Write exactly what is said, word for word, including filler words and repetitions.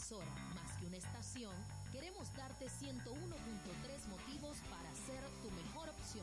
emisora más que una estación, queremos darte ciento uno punto tres motivos para ser tu mejor opción